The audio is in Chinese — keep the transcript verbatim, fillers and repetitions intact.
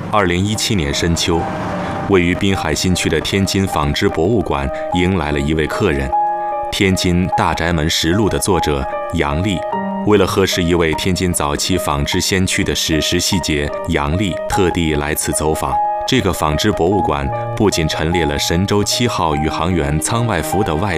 二零一七年深秋，位于滨海新区的天津纺织博物馆迎来了一位客人——天津大宅门实录的作者杨丽。为了核实一位天津早期纺织先驱的史实细节，杨丽特地来此走访。这个纺织博物馆不仅陈列了神舟七号宇航员舱外服的外